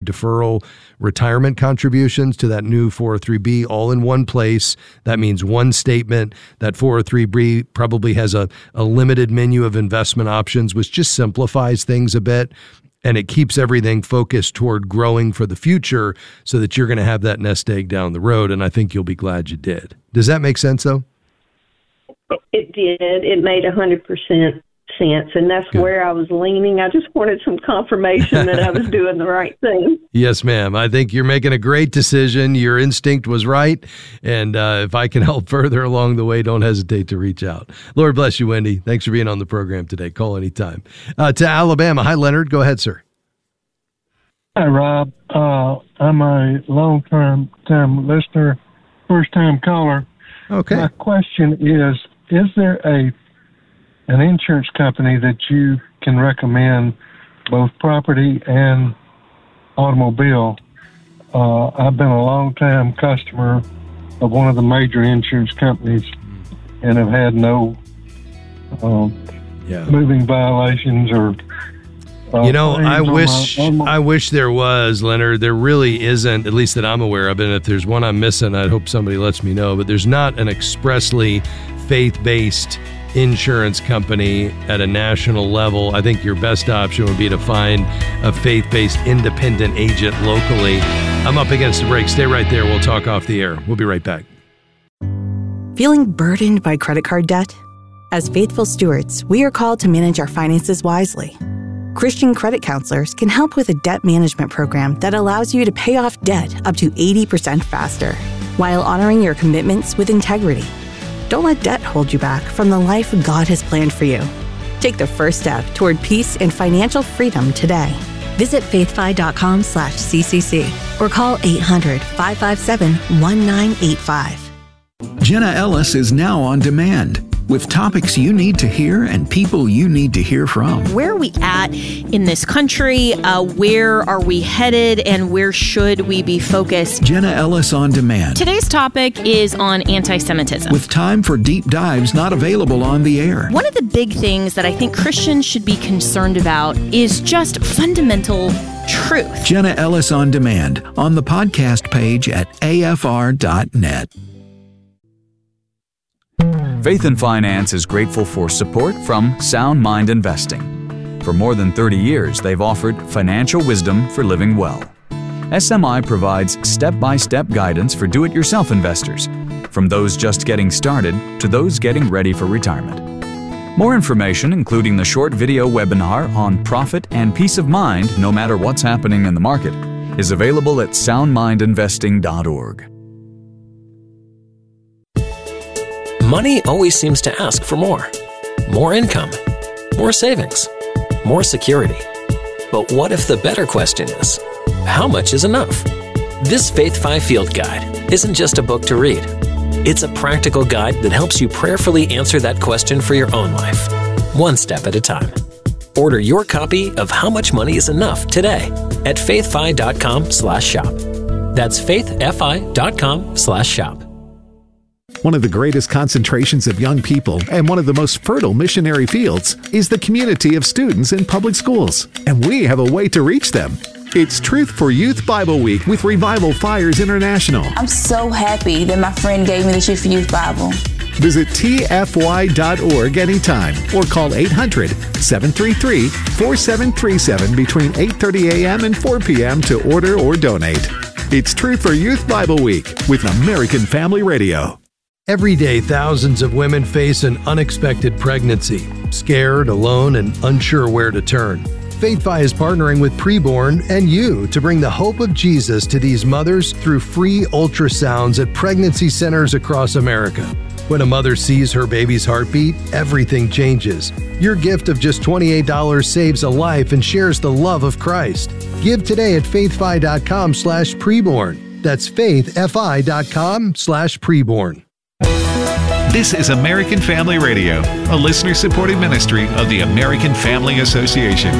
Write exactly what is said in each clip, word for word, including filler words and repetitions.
deferral retirement contributions to that new four oh three B all in one place. That means one statement. That four oh three B probably has a, a limited menu of investment options, which just simplifies things a bit. And it keeps everything focused toward growing for the future so that you're going to have that nest egg down the road. And I think you'll be glad you did. Does that make sense, though? It did. It made one hundred percent sense. And that's Good. Where I was leaning. I just wanted some confirmation that I was doing the right thing. Yes, ma'am. I think you're making a great decision. Your instinct was right. And uh, if I can help further along the way, don't hesitate to reach out. Lord bless you, Wendy. Thanks for being on the program today. Call anytime. Uh, to Alabama. Hi, Leonard. Go ahead, sir. Hi, Rob. Uh, I'm a long-term time listener, first-time caller. Okay. My question is, is there a an insurance company that you can recommend, both property and automobile? Uh, I've been a long-time customer of one of the major insurance companies and have had no uh, yeah. moving violations or Uh, you know, I wish my, on my... I wish there was, Leonard. There really isn't, at least that I'm aware of. And if there's one I'm missing, I hope somebody lets me know. But there's not an expressly faith-based insurance company at a national level. I think your best option would be to find a faith-based independent agent locally. I'm up against the break. Stay right there. We'll talk off the air. We'll be right back. Feeling burdened by credit card debt? As faithful stewards, we are called to manage our finances wisely. Christian credit counselors can help with a debt management program that allows you to pay off debt up to eighty percent faster, while honoring your commitments with integrity. Don't let debt hold you back from the life God has planned for you. Take the first step toward peace and financial freedom today. Visit faithfi.com slash CCC or call eight hundred, five five seven, one nine eight five. Jenna Ellis is now on demand with topics you need to hear and people you need to hear from. Where are we at in this country? Uh, where are we headed? And where should we be focused? Jenna Ellis on demand. Today's topic is on anti-Semitism. With time for deep dives not available on the air. One of the big things that I think Christians should be concerned about is just fundamental truth. Jenna Ellis on demand on the podcast page at A F R dot net. Faith and Finance is grateful for support from Sound Mind Investing. For more than thirty years, they've offered financial wisdom for living well. S M I provides step-by-step guidance for do-it-yourself investors, from those just getting started to those getting ready for retirement. More information, including the short video webinar on profit and peace of mind no matter what's happening in the market, is available at sound mind investing dot org. Money always seems to ask for more. More income, more savings, more security. But what if the better question is, how much is enough? This FaithFi Field Guide isn't just a book to read. It's a practical guide that helps you prayerfully answer that question for your own life, one step at a time. Order your copy of How Much Money is Enough today at faithfi.com slash shop. That's faithfi.com slash shop. One of the greatest concentrations of young people and one of the most fertile missionary fields is the community of students in public schools, and we have a way to reach them. It's Truth for Youth Bible Week with Revival Fires International. I'm so happy that my friend gave me the Truth for Youth Bible. Visit T F Y dot org anytime or call eight hundred, seven three three, four seven three seven between eight thirty a.m. and four p.m. to order or donate. It's Truth for Youth Bible Week with American Family Radio. Every day, thousands of women face an unexpected pregnancy, scared, alone, and unsure where to turn. FaithFi is partnering with Preborn and you to bring the hope of Jesus to these mothers through free ultrasounds at pregnancy centers across America. When a mother sees her baby's heartbeat, everything changes. Your gift of just twenty-eight dollars saves a life and shares the love of Christ. Give today at faithfi.com slash preborn. That's faithfi.com slash preborn. This is American Family Radio, a listener-supported ministry of the American Family Association.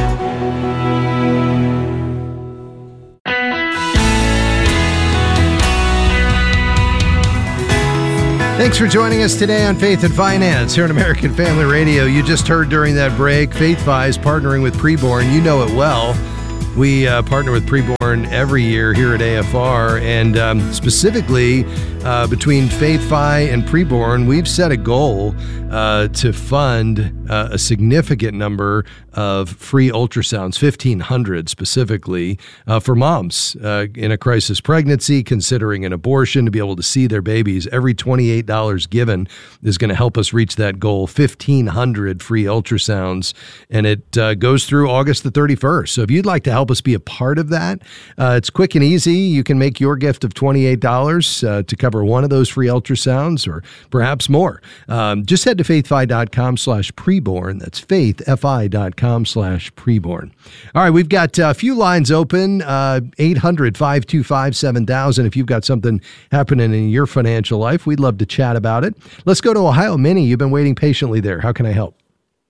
Thanks for joining us today on Faith and Finance here on American Family Radio. You just heard during that break, FaithFi is partnering with Preborn. You know it well. We uh, partner with Preborn every year here at A F R, and um, specifically uh, between Faith Fi and Preborn, we've set a goal uh, to fund uh, a significant number of free ultrasounds, fifteen hundred specifically, uh, for moms uh, in a crisis pregnancy, considering an abortion, to be able to see their babies. Every twenty-eight dollars given is going to help us reach that goal, fifteen hundred free ultrasounds, and it uh, goes through August the thirty-first. So if you'd like to help us be a part of that, uh, it's quick and easy. You can make your gift of twenty-eight dollars uh, to cover one of those free ultrasounds, or perhaps more. Um, just head to faithfi.com slash preborn. That's faithfi.com slash preborn. All right, we've got a few lines open, uh, eight hundred, five two five, seven thousand. If you've got something happening in your financial life, we'd love to chat about it. Let's go to Ohio. Minnie, you've been waiting patiently there. How can I help?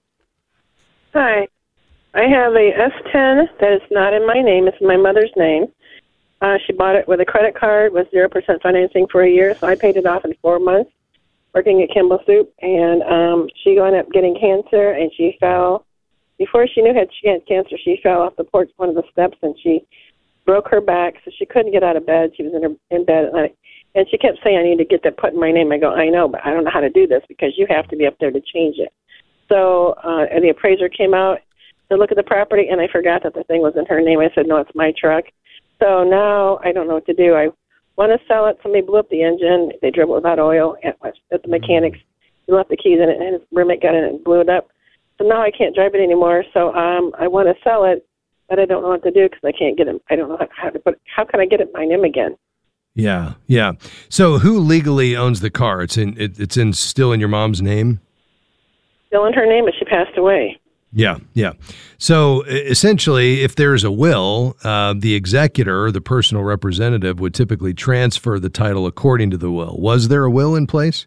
Hi. I have a S ten that is not in my name. It's in my mother's name. Uh, she bought it with a credit card with zero percent financing for a year, so I paid it off in four months working at Kimball Soup. And um, she ended up getting cancer, and she fell. Before she knew had she had cancer, she fell off the porch, one of the steps, and she broke her back, so she couldn't get out of bed. She was in her in bed at night. And she kept saying, I need to get that put in my name. I go, I know, but I don't know how to do this because you have to be up there to change it. So uh, and the appraiser came out to look at the property, and I forgot that the thing was in her name. I said, no, it's my truck. So now I don't know what to do. I want to sell it. Somebody blew up the engine. They drove it without oil at, at the mechanics. He left the keys in it, and his roommate got in it and blew it up. So now I can't drive it anymore. So um, I want to sell it, but I don't know what to do because I can't get it. I don't know how to put it. How can I get it in my name again? Yeah, yeah. So who legally owns the car? It's in. It, it's in still in your mom's name? Still in her name, but she passed away. Yeah, yeah. So essentially, if there's a will, uh, the executor, the personal representative, would typically transfer the title according to the will. Was there a will in place?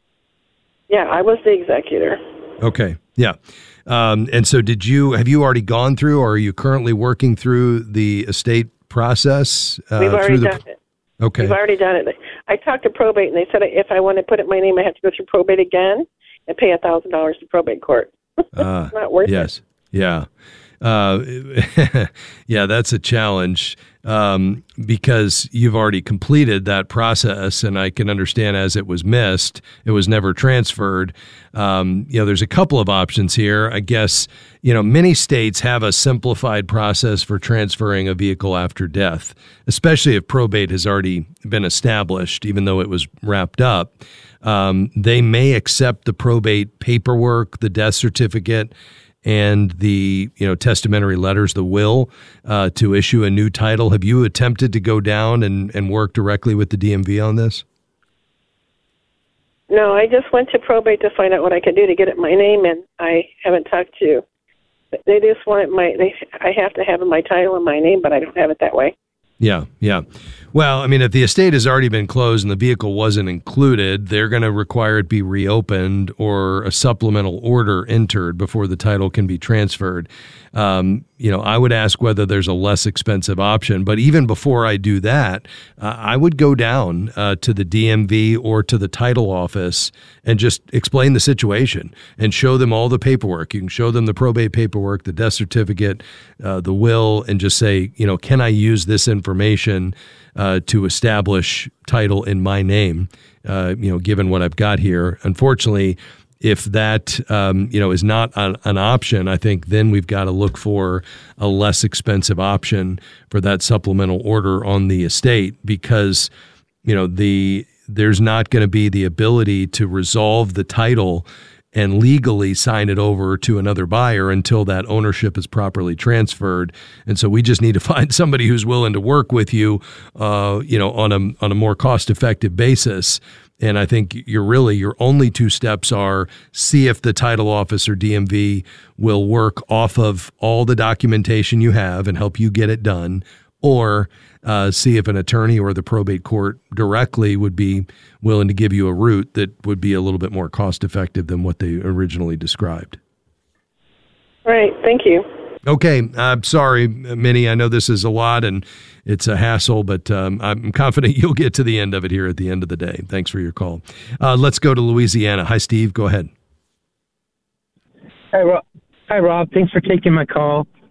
Yeah, I was the executor. Okay, yeah. Um, and so did you, have you already gone through, or are you currently working through the estate process? Uh, We've already through the, done it. Okay. We've already done it. I talked to probate, and they said if I want to put it in my name, I have to go through probate again and pay one thousand dollars to probate court. Uh, it's not worth yes. it. Yeah. Uh, yeah, that's a challenge um, because you've already completed that process, and I can understand as it was missed, it was never transferred. Um, you know, there's a couple of options here. I guess, you know, many states have a simplified process for transferring a vehicle after death, especially if probate has already been established, even though it was wrapped up. Um, they may accept the probate paperwork, the death certificate, and the, you know, testamentary letters, the will, uh, to issue a new title. Have you attempted to go down and, and work directly with the D M V on this? No, I just went to probate to find out what I could do to get it in my name, and I haven't talked to. They just want it my. They, I have to have my title in my name, but I don't have it that way. Yeah, yeah. Well, I mean, if the estate has already been closed and the vehicle wasn't included, they're going to require it be reopened or a supplemental order entered before the title can be transferred. Um, you know, I would ask whether there's a less expensive option. But even before I do that, uh, I would go down uh, to the D M V or to the title office and just explain the situation and show them all the paperwork. You can show them the probate paperwork, the death certificate, uh, the will, and just say, you know, can I use this information uh, to establish title in my name, uh, you know, given what I've got here. Unfortunately, if that, um, you know, is not an, an option, I think then we've got to look for a less expensive option for that supplemental order on the estate because, you know, the there's not going to be the ability to resolve the title and legally sign it over to another buyer until that ownership is properly transferred. And so we just need to find somebody who's willing to work with you, uh, you know, on a on a more cost-effective basis. And I think you're really, your only two steps are see if the title office or D M V will work off of all the documentation you have and help you get it done, or uh, see if an attorney or the probate court directly would be willing to give you a route that would be a little bit more cost effective than what they originally described. Right. Thank you. Okay. I'm sorry, Minnie. I know this is a lot and it's a hassle, but um, I'm confident you'll get to the end of it here at the end of the day. Thanks for your call. Uh, let's go to Louisiana. Hi, Steve. Go ahead. Hi, Rob. Hi, Rob. Thanks for taking my call.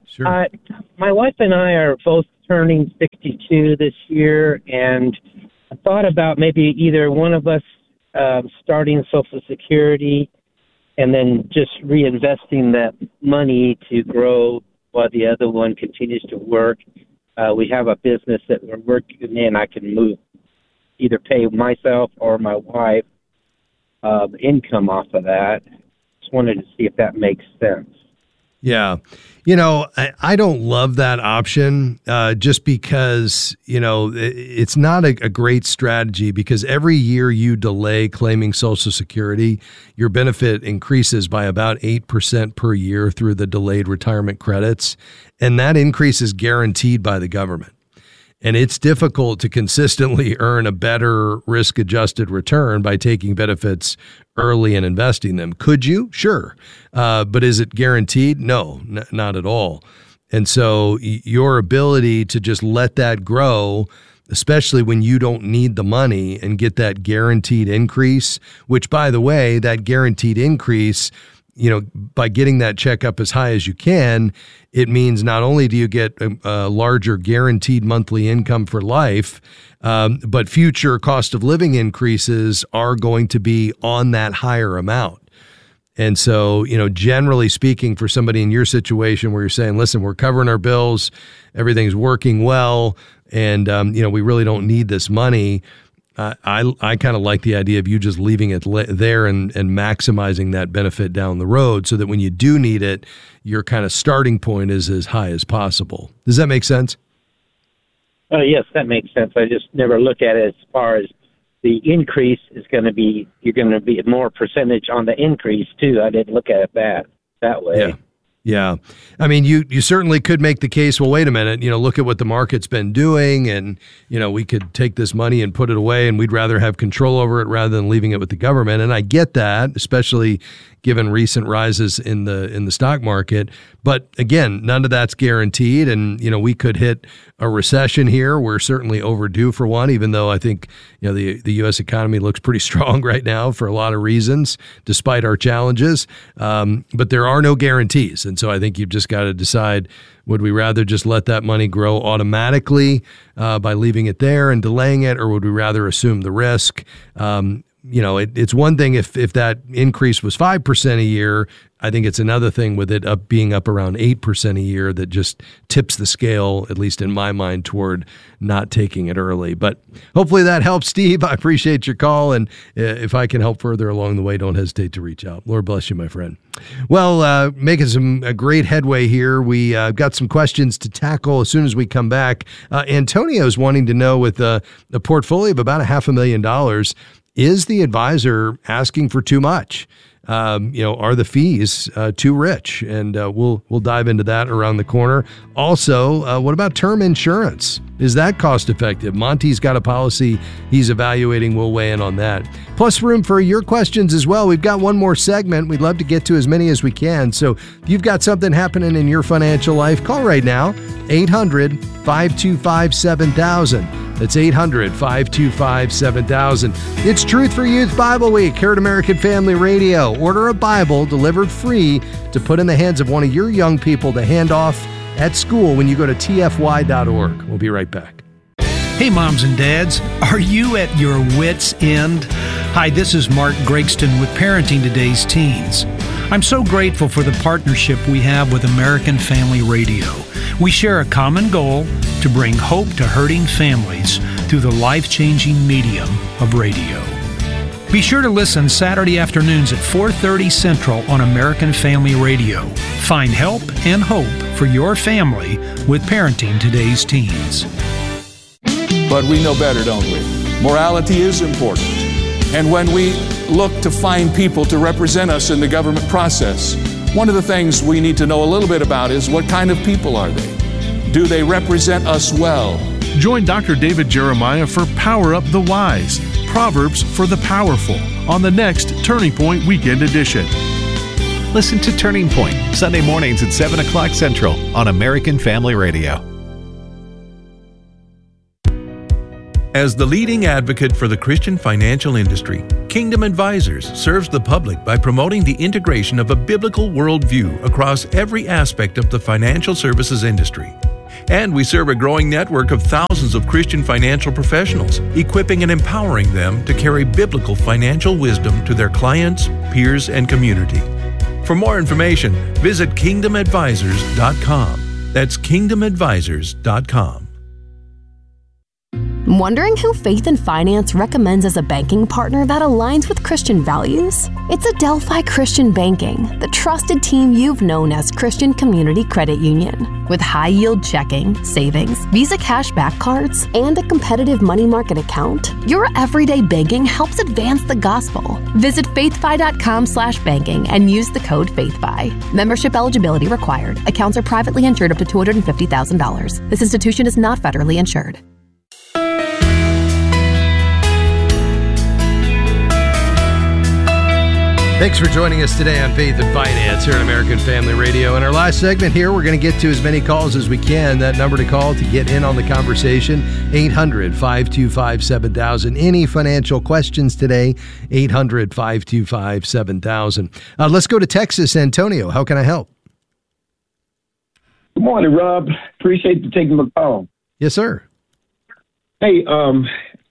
Sure. Uh, my wife and I are both turning sixty-two this year, and I thought about maybe either one of us uh, starting Social Security and then just reinvesting that money to grow while the other one continues to work. Uh, we have a business that we're working in. I can move, either pay myself or my wife uh, income off of that. Just wanted to see if that makes sense. Yeah. You know, I, I don't love that option uh, just because, you know, it, it's not a, a great strategy, because every year you delay claiming Social Security, your benefit increases by about eight percent per year through the delayed retirement credits. And that increase is guaranteed by the government. And it's difficult to consistently earn a better risk-adjusted return by taking benefits early and investing them. Could you? Sure. Uh, but is it guaranteed? No, n- not at all. And so y- your ability to just let that grow, especially when you don't need the money, and get that guaranteed increase, which, by the way, that guaranteed increase, you know, by getting that check up as high as you can, it means not only do you get a, a larger guaranteed monthly income for life, um, but future cost of living increases are going to be on that higher amount. And so, you know, generally speaking, for somebody in your situation where you're saying, listen, we're covering our bills, everything's working well, and, um, you know, we really don't need this money, Uh, I I kind of like the idea of you just leaving it le- there and, and maximizing that benefit down the road, so that when you do need it, your kind of starting point is as high as possible. Does that make sense? Oh, yes, that makes sense. I just never look at it as far as the increase is going to be, you're going to be more percentage on the increase too. I didn't look at it that, that way. Yeah. Yeah. I mean, you, you certainly could make the case, well, wait a minute, you know, look at what the market's been doing, and, you know, we could take this money and put it away, and we'd rather have control over it rather than leaving it with the government. And I get that, especially given recent rises in the in the stock market. But again, none of that's guaranteed. And, you know, we could hit a recession here. We're certainly overdue for one, even though I think, you know, the, the U S economy looks pretty strong right now for a lot of reasons, despite our challenges. Um, but there are no guarantees. And so I think you've just got to decide, would we rather just let that money grow automatically uh, by leaving it there and delaying it, or would we rather assume the risk? Um, you know, it, it's one thing if if that increase was five percent a year. I think it's another thing with it up being up around eight percent a year that just tips the scale, at least in my mind, toward not taking it early. But hopefully that helps, Steve. I appreciate your call. And if I can help further along the way, don't hesitate to reach out. Lord bless you, my friend. Well, uh, making some a great headway here. We uh, got some questions to tackle as soon as we come back. Uh, Antonio's wanting to know, with a, a portfolio of about a half a million dollars, is the advisor asking for too much? Um, you know, are the fees uh, too rich? And uh, we'll we'll dive into that around the corner. Also, uh, what about term insurance? Is that cost effective? Monty's got a policy he's evaluating. We'll weigh in on that. Plus, room for your questions as well. We've got one more segment. We'd love to get to as many as we can. So if you've got something happening in your financial life, call right now, eight hundred, five two five, seven thousand. That's eight hundred, five two five, seven thousand. It's Truth for Youth Bible Week here at American Family Radio. Order a Bible delivered free to put in the hands of one of your young people to hand off at school when you go to T F Y dot org. We'll be right back. Hey, moms and dads, are you at your wits' end? Hi, this is Mark Gregston with Parenting Today's Teens. I'm so grateful for the partnership we have with American Family Radio. We share a common goal to bring hope to hurting families through the life-changing medium of radio. Be sure to listen Saturday afternoons at four thirty Central on American Family Radio. Find help and hope for your family with Parenting Today's Teens. But we know better, don't we? Morality is important. And when we look to find people to represent us in the government process, one of the things we need to know a little bit about is, what kind of people are they? Do they represent us well? Join Doctor David Jeremiah for Power Up the Wise, Proverbs for the Powerful, on the next Turning Point Weekend Edition. Listen to Turning Point, Sunday mornings at seven o'clock Central on American Family Radio. As the leading advocate for the Christian financial industry, Kingdom Advisors serves the public by promoting the integration of a biblical worldview across every aspect of the financial services industry. And we serve a growing network of thousands of Christian financial professionals, equipping and empowering them to carry biblical financial wisdom to their clients, peers, and community. For more information, visit kingdom advisors dot com. That's kingdom advisors dot com. Wondering who Faith and Finance recommends as a banking partner that aligns with Christian values? It's Adelphi Christian Banking, the trusted team you've known as Christian Community Credit Union. With high-yield checking, savings, Visa cashback cards, and a competitive money market account, your everyday banking helps advance the gospel. Visit faithfi.com slash banking and use the code FaithFi. Membership eligibility required. Accounts are privately insured up to two hundred fifty thousand dollars. This institution is not federally insured. Thanks for joining us today on Faith and Finance here on American Family Radio. In our last segment here, we're going to get to as many calls as we can. That number to call to get in on the conversation, eight hundred, five two five, seven thousand. Any financial questions today, eight hundred, five two five, seven thousand. Uh, let's go to Texas. Antonio, how can I help? Good morning, Rob. Appreciate you taking my call. Yes, sir. Hey, um...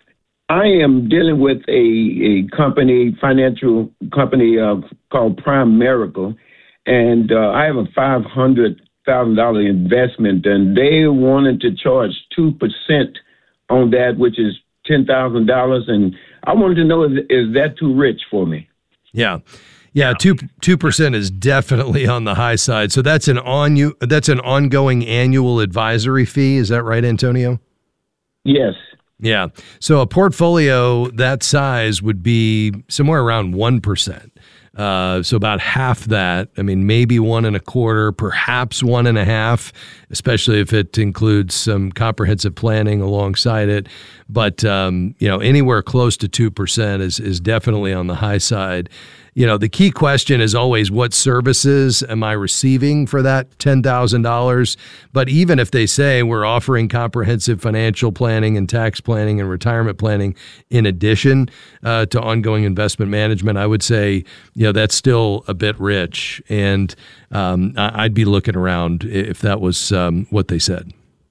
I am dealing with a, a company, financial company uh, called Prime Miracle, and uh, I have a five hundred thousand dollars investment, and they wanted to charge two percent on that, which is ten thousand dollars, and I wanted to know, is, is that too rich for me? Yeah. Yeah, two two percent is definitely on the high side. So that's an on you that's an ongoing annual advisory fee. Is that right, Antonio? Yes. Yeah. So a portfolio that size would be somewhere around one percent. Uh, so about half that. I mean, maybe one and a quarter, perhaps one and a half, especially if it includes some comprehensive planning alongside it. But, um, you know, anywhere close to two percent is, is definitely on the high side. You know, the key question is always, what services am I receiving for that ten thousand dollars? But even if they say we're offering comprehensive financial planning and tax planning and retirement planning in addition uh, to ongoing investment management, I would say, you know, that's still a bit rich. And um, I'd be looking around if that was um, what they said.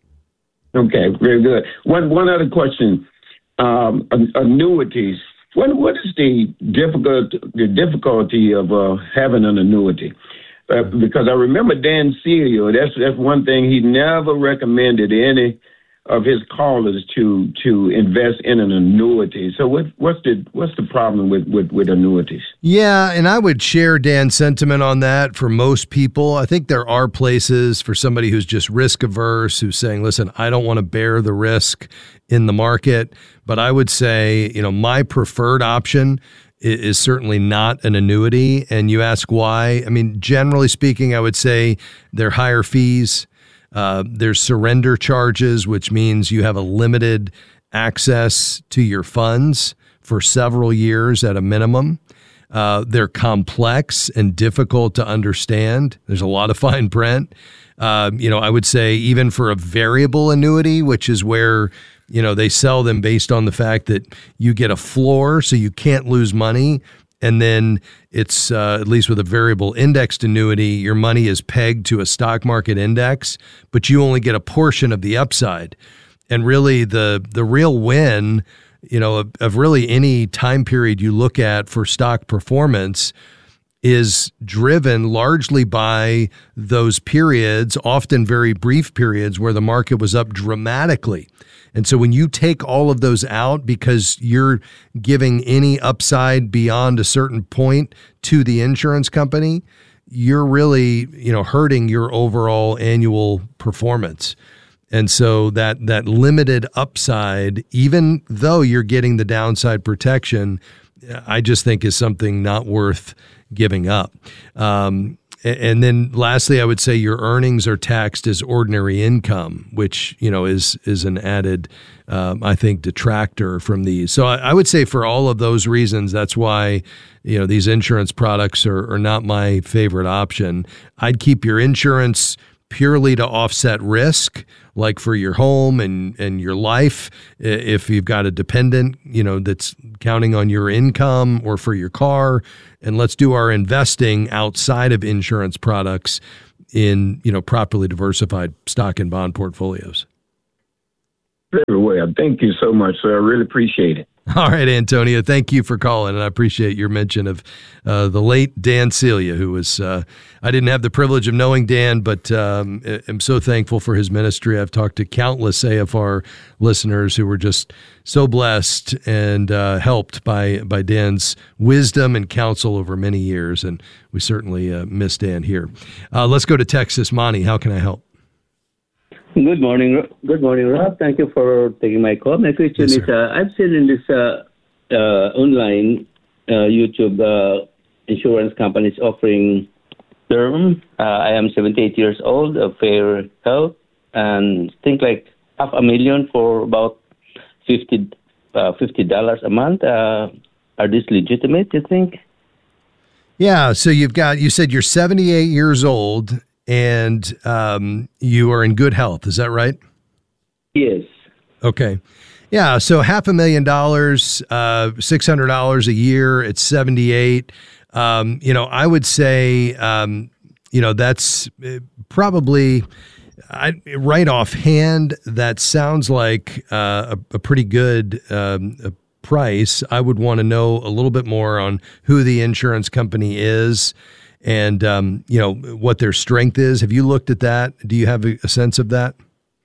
Okay, very good. One one other question. Um, annuities. What what is the difficult the difficulty of uh, having an annuity? Uh, because I remember Dan Celia. That's that's one thing he never recommended any of his callers to to invest in an annuity. So what what's the what's the problem with, with, with annuities? Yeah, and I would share Dan's sentiment on that. For most people, I think there are places for somebody who's just risk averse, who's saying, listen, I don't want to bear the risk in the market. But I would say, you know, my preferred option is, is certainly not an annuity. And you ask why? I mean, generally speaking, I would say they're higher fees. Uh, there's surrender charges, which means you have a limited access to your funds for several years at a minimum. Uh, they're complex and difficult to understand. There's a lot of fine print. Uh, you know, I would say even for a variable annuity, which is where, you know, they sell them based on the fact that you get a floor, so you can't lose money. And then it's, uh, at least with a variable indexed annuity, your money is pegged to a stock market index, but you only get a portion of the upside. And really the the real win, you know, of, of really any time period you look at for stock performance is driven largely by those periods, often very brief periods, where the market was up dramatically. And so when you take all of those out because you're giving any upside beyond a certain point to the insurance company, you're really, you know, hurting your overall annual performance. And so that that limited upside, even though you're getting the downside protection, I just think is something not worth giving up. Um, and then lastly, I would say your earnings are taxed as ordinary income, which, you know, is is an added, um, I think, detractor from these. So I, I would say for all of those reasons, that's why, you know, these insurance products are, are not my favorite option. I'd keep your insurance purely to offset risk, like for your home and, and your life, if you've got a dependent, you know, that's counting on your income, or for your car. And let's do our investing outside of insurance products in, you know, properly diversified stock and bond portfolios. Very well. Thank you so much, sir. I really appreciate it. All right, Antonio, thank you for calling, and I appreciate your mention of uh, the late Dan Celia, who was, uh, I didn't have the privilege of knowing Dan, but um, I'm so thankful for his ministry. I've talked to countless A F R listeners who were just so blessed and uh, helped by, by Dan's wisdom and counsel over many years, and we certainly uh, miss Dan here. Uh, let's go to Texas. Monty, how can I help? Good morning. Good morning, Rob. Thank you for taking my call. My question yes, is, uh, I've seen in this uh, uh, online uh, YouTube uh, insurance companies offering term. Uh, I am seventy-eight years old, of fair health, and think like half a million for about fifty dollars a month. Uh, are these legitimate, you think? Yeah. So you've got, you said you're seventy-eight years old. And um, you are in good health. Is that right? Yes. Okay. Yeah. So half a million dollars, uh, six hundred dollars a year at seventy-eight. Um, you know, I would say, um, you know, that's probably I, right offhand. That sounds like uh, a, a pretty good um, a price. I would want to know a little bit more on who the insurance company is. And, um, you know, what their strength is. Have you looked at that? Do you have a, a sense of that?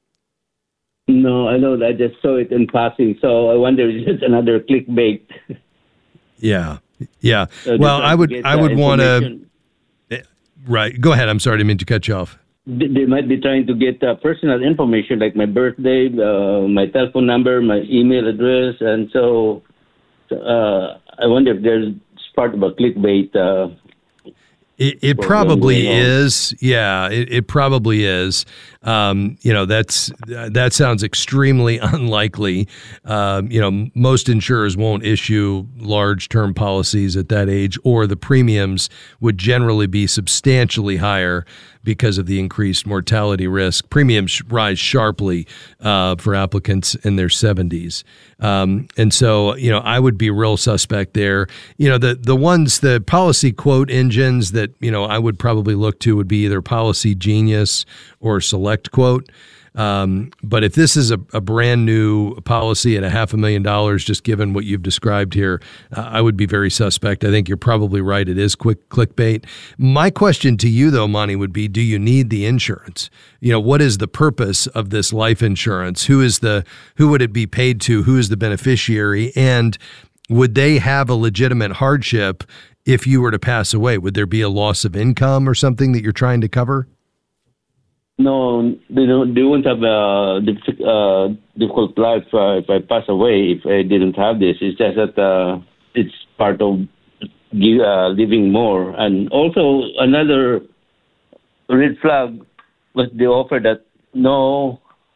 No, I don't. I just saw it in passing. So I wonder if it's another clickbait. Yeah. Yeah. So well, I would, I would want to, right. Go ahead. I'm sorry. I didn't mean to cut you off. They might be trying to get uh, personal information like my birthday, uh, my telephone number, my email address. And so uh, I wonder if there's part of a clickbait uh It, it probably is. Yeah, it, it probably is. Um, you know, that's that sounds extremely unlikely. Um, you know, most insurers won't issue large term policies at that age, or the premiums would generally be substantially higher because of the increased mortality risk. Premiums rise sharply uh, for applicants in their seventies. Um, and so, you know, I would be real suspect there. You know, the, the ones, the policy quote engines that, you know, I would probably look to would be either Policy Genius or Select Quote. Um, but if this is a, a brand new policy at a half a million dollars, just given what you've described here, uh, I would be very suspect. I think you're probably right. It is quick clickbait. My question to you, though, Monty, would be, do you need the insurance? You know, what is the purpose of this life insurance? Who is the, who would it be paid to? Who is the beneficiary? And would they have a legitimate hardship if you were to pass away? Would there be a loss of income or something that you're trying to cover? No, they don't. They won't have a difficult, uh, difficult life uh, if I pass away. If I didn't have this, it's just that uh, it's part of uh, living more. And also another red flag was the offer that no,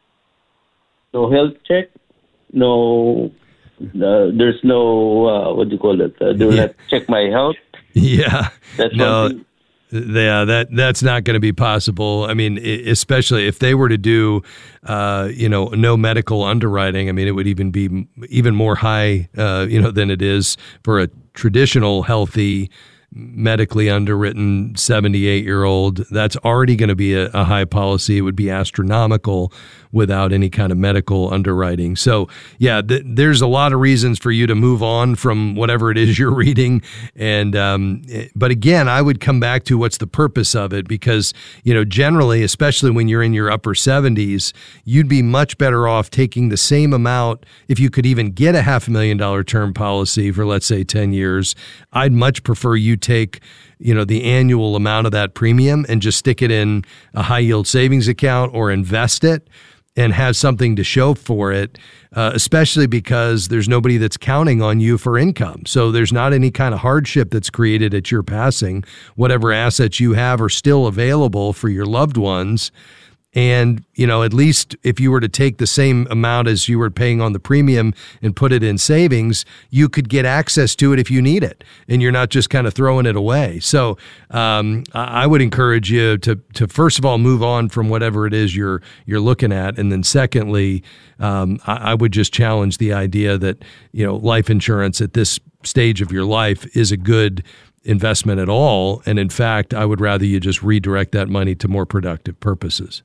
no health check, no, uh, there's no uh, what do you call it? Uh, they will not check my health. Yeah, that's no. something. Yeah, that that's not going to be possible. I mean, especially if they were to do, uh, you know, no medical underwriting. I mean, it would even be even more high, uh, you know, than it is for a traditional healthy, medically underwritten seventy-eight-year-old. That's already going to be a, a high policy. It would be astronomical without any kind of medical underwriting. So, yeah, th- there's a lot of reasons for you to move on from whatever it is you're reading. And, um, but again, I would come back to what's the purpose of it, because, you know, generally, especially when you're in your upper seventies, you'd be much better off taking the same amount. If you could even get a half a million dollar term policy for, let's say, ten years, I'd much prefer you take, you know, the annual amount of that premium and just stick it in a high yield savings account or invest it and have something to show for it, uh, especially because there's nobody that's counting on you for income. So there's not any kind of hardship that's created at your passing. Whatever assets you have are still available for your loved ones. And, you know, at least if you were to take the same amount as you were paying on the premium and put it in savings, you could get access to it if you need it. And you're not just kind of throwing it away. So um, I would encourage you to, to first of all, move on from whatever it is you're you're looking at. And then secondly, um, I, I would just challenge the idea that, you know, life insurance at this stage of your life is a good investment at all. And in fact, I would rather you just redirect that money to more productive purposes.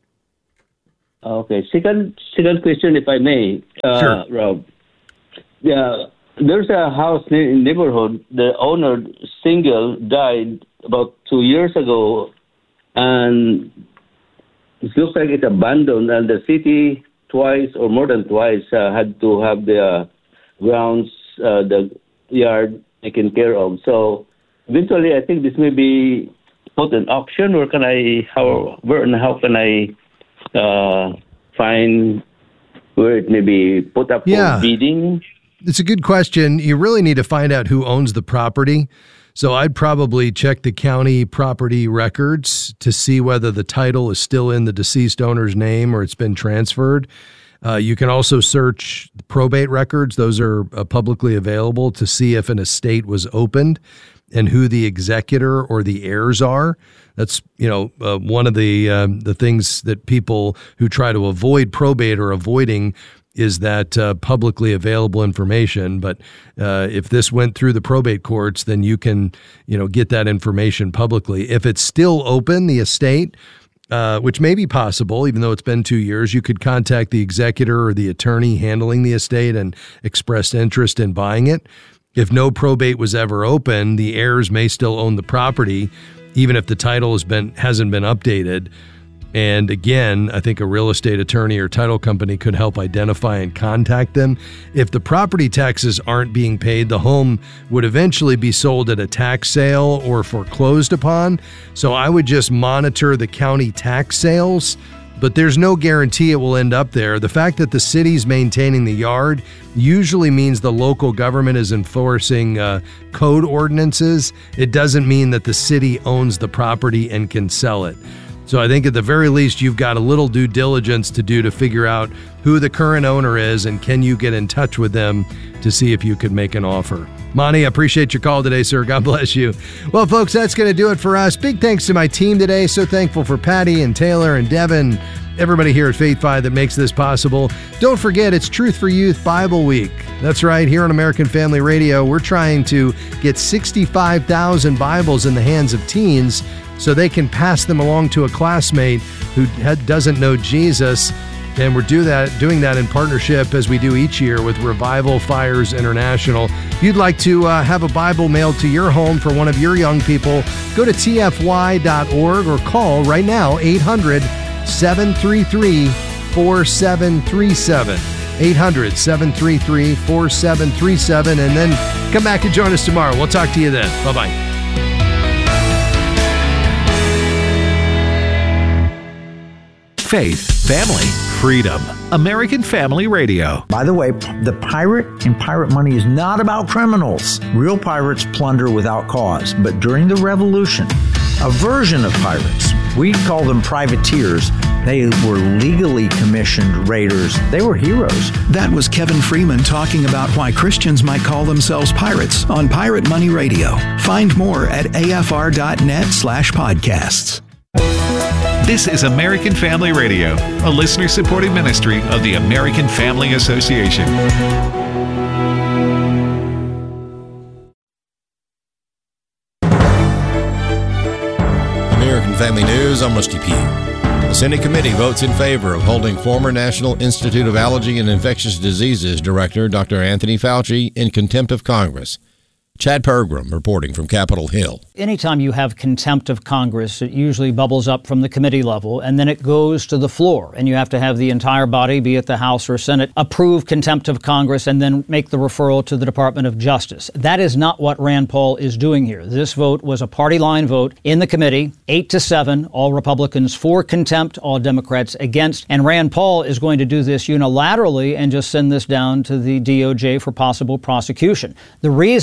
Okay. Second, second question, if I may, uh, sure. Rob. Yeah, there's a house in the neighborhood. The owner, single, died about two years ago, and it looks like it's abandoned. And the city, twice or more than twice, uh, had to have the uh, grounds, uh, the yard taken care of. So eventually, I think this may be put in auction. Or can I? How? Where and how can I? Uh, find where it may be put up yeah. for bidding? It's a good question. You really need to find out who owns the property. So I'd probably check the county property records to see whether the title is still in the deceased owner's name or it's been transferred. Uh, you can also search probate records. Those are uh, publicly available to see if an estate was opened and who the executor or the heirs are. That's, you know, uh, one of the um, the things that people who try to avoid probate are avoiding is that uh, publicly available information. But uh, if this went through the probate courts, then you can, you know, get that information publicly. If it's still open, the estate, uh, which may be possible, even though it's been two years, you could contact the executor or the attorney handling the estate and express interest in buying it. If no probate was ever open, the heirs may still own the property, even if the title has been hasn't been updated. And again, I think a real estate attorney or title company could help identify and contact them. If the property taxes aren't being paid, the home would eventually be sold at a tax sale or foreclosed upon. So I would just monitor the county tax sales, but there's no guarantee it will end up there. The fact that the city's maintaining the yard usually means the local government is enforcing uh, code ordinances. It doesn't mean that the city owns the property and can sell it. So I think at the very least, you've got a little due diligence to do to figure out who the current owner is and can you get in touch with them to see if you could make an offer. Monty, I appreciate your call today, sir. God bless you. Well, folks, that's going to do it for us. Big thanks to my team today. So thankful for Patty and Taylor and Devin, everybody here at Faith Five that makes this possible. Don't forget, it's Truth for Youth Bible Week. That's right. Here on American Family Radio, we're trying to get sixty-five thousand Bibles in the hands of teens so they can pass them along to a classmate who doesn't know Jesus. And we're do that, doing that in partnership, as we do each year, with Revival Fires International. If you'd like to uh, have a Bible mailed to your home for one of your young people, go to T F Y dot org or call right now, eight hundred, seven three three, four seven three seven. eight hundred, seven three three, four seven three seven. And then come back and join us tomorrow. We'll talk to you then. Bye-bye. Faith, family, freedom. American Family Radio. By the way, the pirate in Pirate Money is not about criminals. Real pirates plunder without cause. But during the Revolution, a version of pirates, we call them privateers, they were legally commissioned raiders. They were heroes. That was Kevin Freeman talking about why Christians might call themselves pirates on Pirate Money Radio. Find more at afr.net slash podcasts. This is American Family Radio, a listener-supported ministry of the American Family Association. American Family News, I'm Rusty Pugh. The Senate committee votes in favor of holding former National Institute of Allergy and Infectious Diseases Director Doctor Anthony Fauci in contempt of Congress. Chad Pergram reporting from Capitol Hill. Anytime you have contempt of Congress, it usually bubbles up from the committee level, and then it goes to the floor. And you have to have the entire body, be it the House or Senate, approve contempt of Congress and then make the referral to the Department of Justice. That is not what Rand Paul is doing here. This vote was a party line vote in the committee, eight to seven, all Republicans for contempt, all Democrats against. And Rand Paul is going to do this unilaterally and just send this down to the D O J for possible prosecution. The reason is because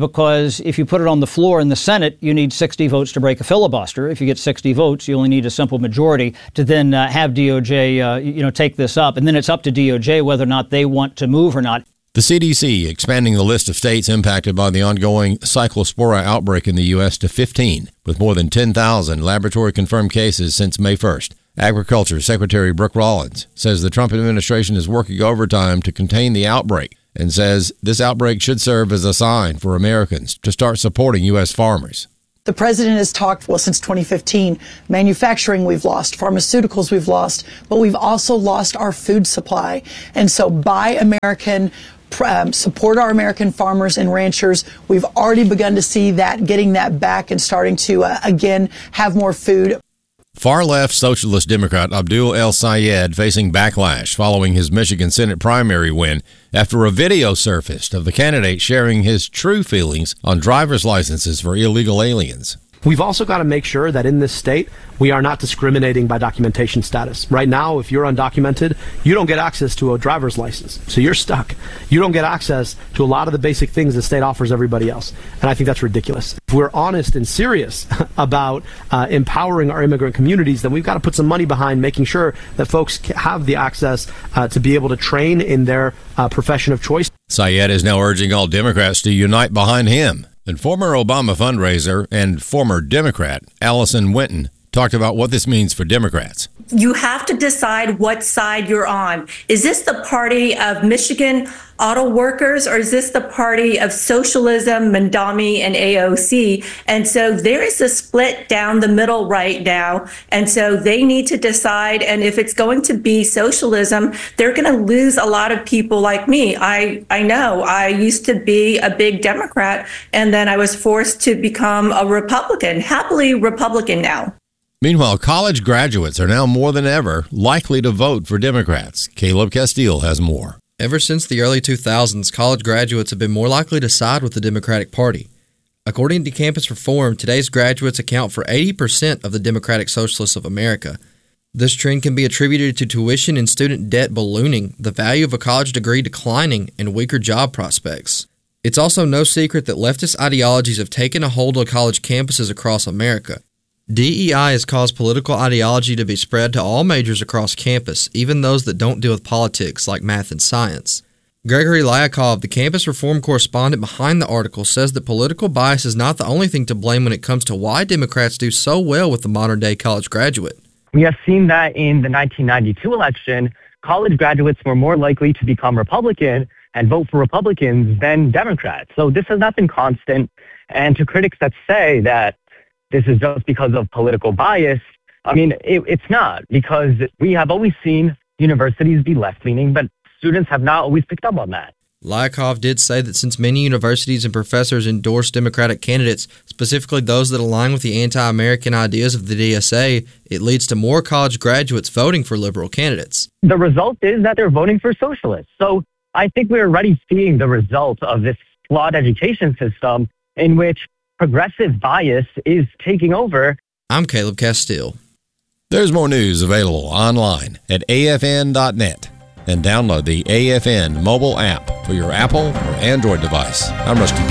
because if you put it on the floor in the Senate, you need sixty votes to break a filibuster. If you get sixty votes, you only need a simple majority to then uh, have D O J, uh, you know, take this up. And then it's up to D O J whether or not they want to move or not. The C D C expanding the list of states impacted by the ongoing Cyclospora outbreak in the U S to fifteen, with more than ten thousand laboratory-confirmed cases since May first. Agriculture Secretary Brooke Rollins says the Trump administration is working overtime to contain the outbreak and says this outbreak should serve as a sign for Americans to start supporting U S farmers. The president has talked, well, since twenty fifteen, manufacturing we've lost, pharmaceuticals we've lost, but we've also lost our food supply. And so buy American, um, support our American farmers and ranchers. We've already begun to see that, getting that back and starting to, uh, again, have more food. Far-left Socialist Democrat Abdul El-Sayed facing backlash following his Michigan Senate primary win after a video surfaced of the candidate sharing his true feelings on driver's licenses for illegal aliens. We've also got to make sure that in this state, we are not discriminating by documentation status. Right now, if you're undocumented, you don't get access to a driver's license. So you're stuck. You don't get access to a lot of the basic things the state offers everybody else. And I think that's ridiculous. If we're honest and serious about uh, empowering our immigrant communities, then we've got to put some money behind making sure that folks have the access uh, to be able to train in their uh, profession of choice. Sayed is now urging all Democrats to unite behind him. And former Obama fundraiser and former Democrat Allison Winton talked about what this means for Democrats. You have to decide what side you're on. Is this the party of Michigan auto workers, or is this the party of socialism, Mandami, and A O C? And so there is a split down the middle right now. And so they need to decide. And if it's going to be socialism, they're going to lose a lot of people like me. I, I know I used to be a big Democrat, and then I was forced to become a Republican, happily Republican now. Meanwhile, college graduates are now more than ever likely to vote for Democrats. Caleb Castile has more. Ever since the early two thousands, college graduates have been more likely to side with the Democratic Party. According to Campus Reform, today's graduates account for eighty percent of the Democratic Socialists of America. This trend can be attributed to tuition and student debt ballooning, the value of a college degree declining, and weaker job prospects. It's also no secret that leftist ideologies have taken a hold of college campuses across America. D E I has caused political ideology to be spread to all majors across campus, even those that don't deal with politics like math and science. Gregory Lyakov, the campus reform correspondent behind the article, says that political bias is not the only thing to blame when it comes to why Democrats do so well with the modern-day college graduate. We have seen that in the nineteen ninety-two election, college graduates were more likely to become Republican and vote for Republicans than Democrats. So this has not been constant. And to critics that say that this is just because of political bias, I mean, it, it's not, because we have always seen universities be left-leaning, but students have not always picked up on that. Lyakov did say that since many universities and professors endorse Democratic candidates, specifically those that align with the anti-American ideas of the D S A, it leads to more college graduates voting for liberal candidates. The result is that they're voting for socialists. So I think we're already seeing the result of this flawed education system in which progressive bias is taking over. I'm Caleb Castile. There's more news available online at A F N dot net and download the A F N mobile app for your Apple or Android device. I'm Rusty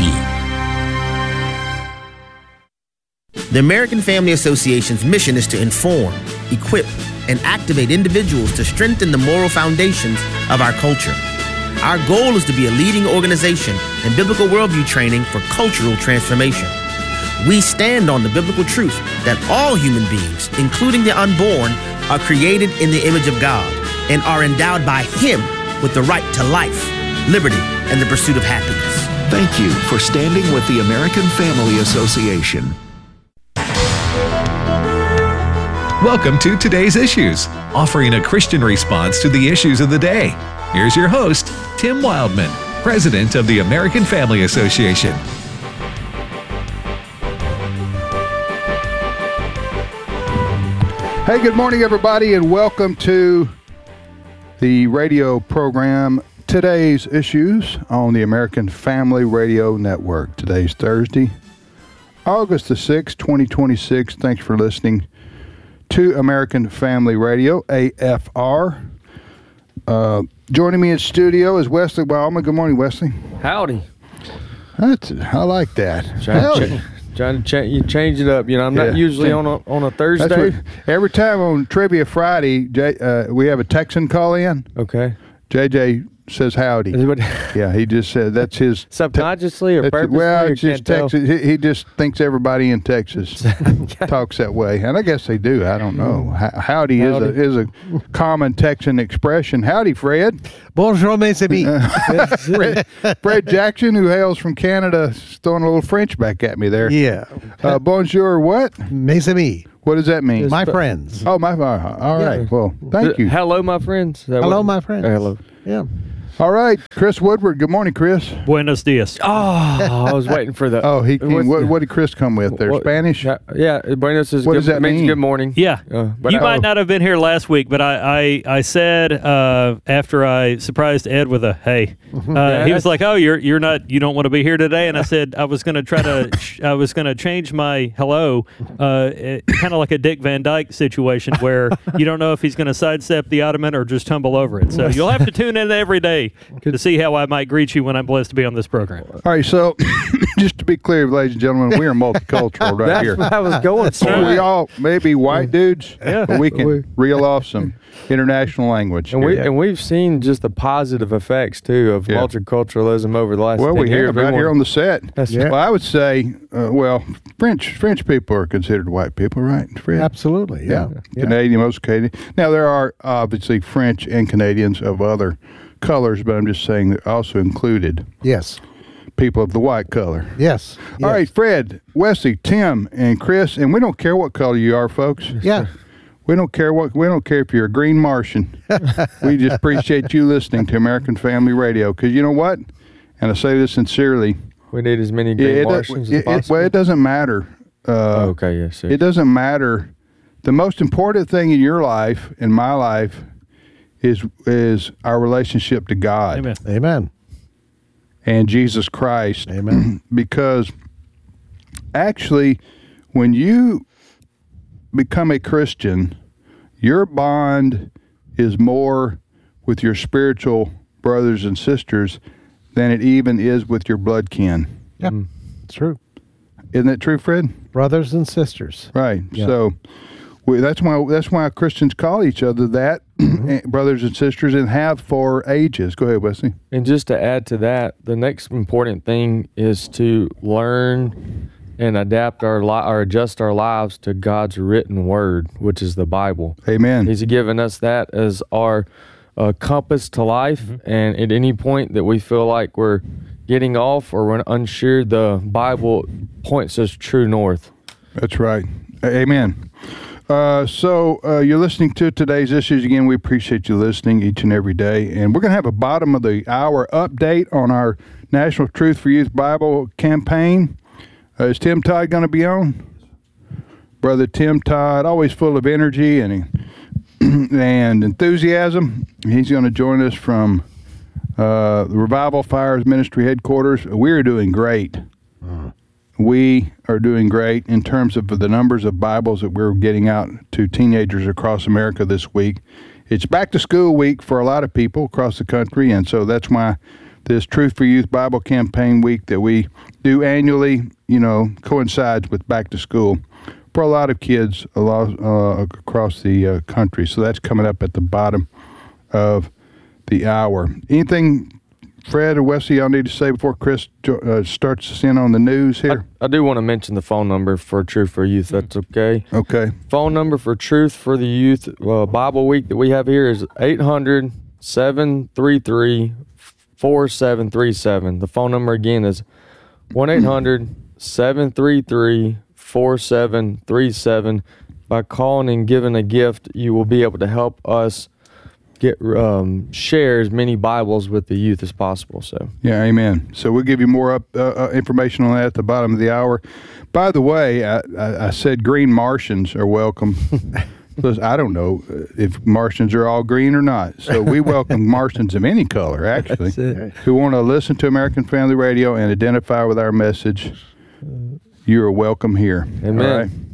Pugh. The American Family Association's mission is to inform, equip, and activate individuals to strengthen the moral foundations of our culture. Our goal is to be a leading organization in biblical worldview training for cultural transformation. We stand on the biblical truth that all human beings, including the unborn, are created in the image of God and are endowed by Him with the right to life, liberty, and the pursuit of happiness. Thank you for standing with the American Family Association. Welcome to Today's Issues, offering a Christian response to the issues of the day. Here's your host, Tim Wildman, President of the American Family Association. Hey, good morning, everybody, and welcome to the radio program Today's Issues on the American Family Radio Network. Today's Thursday, August the sixth, twenty twenty-six. Thanks for listening to American Family Radio, A F R. Uh, joining me in studio is Wesley Wildman. Good morning, Wesley. Howdy. That's, I like that. Trying to, ch- trying to ch- you change it up. You know, I'm not Yeah. usually on a on a Thursday. That's what- every time on Trivia Friday, J, uh, we have a Texan call in. Okay. J J says howdy. Yeah, he just said that's his subconsciously or that's- purposely. Well, or it's just can't tell? Texas. He, he just thinks everybody in Texas talks that way, and I guess they do. I don't know. H- Howdy, Howdy. is a is a common Texan expression. Howdy, Fred. Bonjour, mes amis. Fred, Fred Jackson, who hails from Canada, is throwing a little French back at me there. Yeah. Uh, bonjour, what? Mes amis. What does that mean? My friends. Oh, my. Uh, all right. Yeah. Well, thank you. Hello, my friends. Is that Hello, what- my friends. Hello. Yeah. All right, Chris Woodward. Good morning, Chris. Buenos dias. Oh, I was waiting for the. Oh, he came, What's what, the- what did Chris come with there? What- Spanish? Yeah, yeah, Buenos is What good, does that means mean? good morning. Yeah. Uh, but you I- might not have been here last week, but I, I, I said uh, after I surprised Ed with a hey, uh, Yeah, he was that's- like, "Oh, you're you're not you don't want to be here today," and I said I was going to try to sh- I was going to change my hello, uh, kind of like a Dick Van Dyke situation where you don't know if he's going to sidestep the ottoman or just tumble over it. So you'll have to tune in every day to see how I might greet you when I'm blessed to be on this program. All right, so just to be clear, ladies and gentlemen, we are multicultural right That's here. what I was going So for. we all maybe white dudes, Yeah. but we can We- reel off some international language. And we here. and we've seen just the positive effects too of Yeah. multiculturalism over the last. Well, ten we years. have right here on the set. That's Well, I would say, uh, well, French French people are considered white people, right? Fred? Absolutely. Yeah. Yeah. Canadian, most Canadian. Now there are obviously French and Canadians of other colors, but I'm just saying they're also included Yes. people of the white color. Yes. All right, Fred, Wesley, Tim, and Chris, and we don't care what color you are, folks. Yeah. We don't care what we don't care if you're a green Martian. We just appreciate you listening to American Family Radio, because you know what? And I say this sincerely. We need as many green it- it- Martians it- as it- possible. well, it doesn't matter. Uh, Oh, okay, yes, sir. It doesn't matter. The most important thing in your life, in my life, is is our relationship to God. Amen. Amen. And Jesus Christ. Amen. Because actually, when you become a Christian, your bond is more with your spiritual brothers and sisters than it even is with your blood kin. Yeah. It's true. Isn't that true, Fred? Brothers and sisters. Right. Yeah. So we, that's why that's why Christians call each other that, brothers and sisters, and have for ages. Go ahead, Wesley. And just to add to that, the next important thing is to learn and adapt our li- or adjust our lives to God's written word, which is the Bible. Amen. He's given us that as our uh, compass to life, and at any point that we feel like we're getting off or we're unsure, the Bible points us true north. That's right. Amen. Uh, so uh, you're listening to today's issues. Again, we appreciate you listening each and every day. And we're going to have a bottom of the hour update on our National Truth for Youth Bible campaign. Uh, is Tim Todd going to be on? Brother Tim Todd, always full of energy and and enthusiasm. He's going to join us from uh, the Revival Fires Ministry headquarters. We're doing great. We are doing great in terms of the numbers of Bibles that we're getting out to teenagers across America this week. It's back to school week for a lot of people across the country, and so that's why this Truth for Youth Bible Campaign Week that we do annually, you know, coincides with back to school for a lot of kids a lot, uh, across the uh, country. So that's coming up at the bottom of the hour. Anything, Fred or Wesley, y'all need to say before Chris uh, starts us in on the news here? I, I do want to mention the phone number for Truth for Youth. That's okay. Okay. Phone number for Truth for the Youth uh, Bible Week that we have here is eight hundred, seven three three, four seven three seven. The phone number again is one eight hundred, seven three three, four seven three seven. By calling and giving a gift, you will be able to help us get um, share as many Bibles with the youth as possible. So Yeah, amen. So we'll give you more up, uh, uh, information on that at the bottom of the hour. By the way, I, I, I said green Martians are welcome. Because I don't know if Martians are all green or not. So we welcome Martians of any color, actually, who want to listen to American Family Radio and identify with our message. You are welcome here. Amen. All right?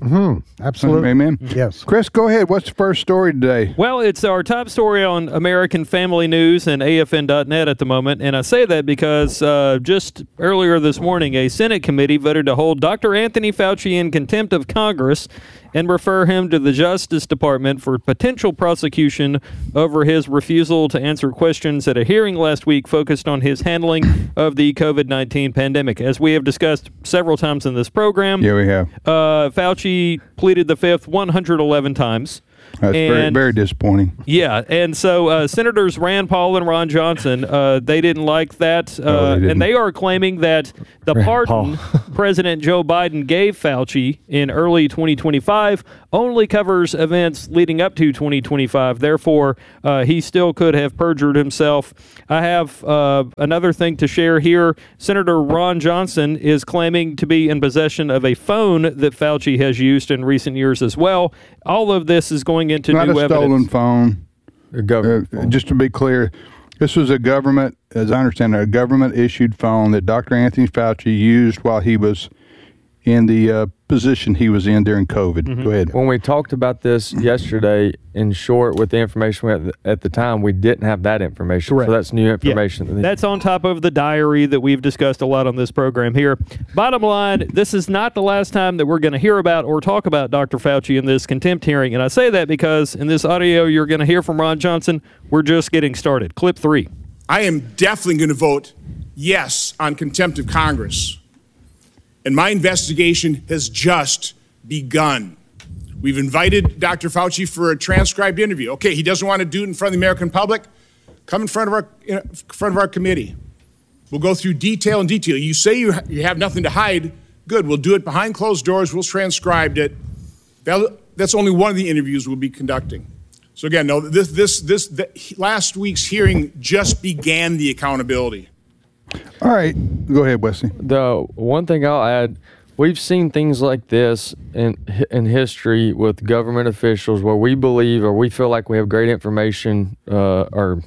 Mm-hmm. Absolutely. Amen. Yes. Chris, go ahead. What's the first story today? Well, it's our top story on American Family News and A F N dot net at the moment, and I say that because uh, just earlier this morning, a Senate committee voted to hold Doctor Anthony Fauci in contempt of Congress and refer him to the Justice Department for potential prosecution over his refusal to answer questions at a hearing last week focused on his handling of the COVID nineteen pandemic. As we have discussed several times in this program, Yeah, we have. uh, Fauci pleaded the fifth one hundred eleven times. That's very, And- very disappointing. Yeah, and so uh, Senators Rand Paul and Ron Johnson, uh, they didn't like that, uh, No, they didn't. and they are claiming that the Rand pardon President Joe Biden gave Fauci in early twenty twenty-five only covers events leading up to twenty twenty-five. Therefore, uh, he still could have perjured himself. I have uh, another thing to share here. Senator Ron Johnson is claiming to be in possession of a phone that Fauci has used in recent years as well. All of this is going into Not new a evidence. stolen phone. A government Uh, just to be clear, this was a government, as I understand it, a government-issued phone that Doctor Anthony Fauci used while he was in the uh, position he was in during COVID. Mm-hmm. Go ahead. When we talked about this yesterday, in short, with the information we had at the time, we didn't have that information. Correct. So that's new information. Yeah, that's on top of the diary that we've discussed a lot on this program here. Bottom line, this is not the last time that we're going to hear about or talk about Doctor Fauci in this contempt hearing. And I say that because in this audio you're going to hear from Ron Johnson, we're just getting started. Clip three. I am definitely going to vote yes on contempt of Congress. And my investigation has just begun. We've invited Doctor Fauci for a transcribed interview. Okay, he doesn't want to do it in front of the American public. Come in front of our in front of our committee. We'll go through detail and detail. You say you, ha- you have nothing to hide. Good. We'll do it behind closed doors. We'll transcribe it. That'll, that's only one of the interviews we'll be conducting. So again, no, this this this the, last week's hearing just began the accountability. All right. Go ahead, Wesley. The one thing I'll add, we've seen things like this in in history with government officials where we believe or we feel like we have great information uh, or